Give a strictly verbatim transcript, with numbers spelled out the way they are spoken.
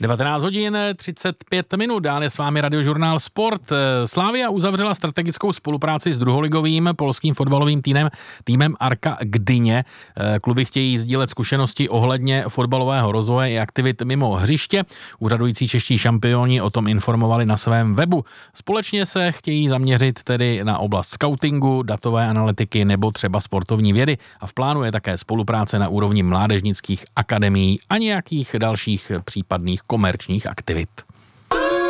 devatenáct hodin třicet pět minut, dále s vámi Radiožurnál Sport. Slavia uzavřela strategickou spolupráci s druholigovým polským fotbalovým týmem, týmem Arka Gdyně. Kluby chtějí sdílet zkušenosti ohledně fotbalového rozvoje i aktivit mimo hřiště. Úřadující čeští šampioni o tom informovali na svém webu. Společně se chtějí zaměřit tedy na oblast skautingu, datové analytiky nebo třeba sportovní vědy a v plánu je také spolupráce na úrovni mládežnických akademií a nějakých dalších případných komerčních aktivit.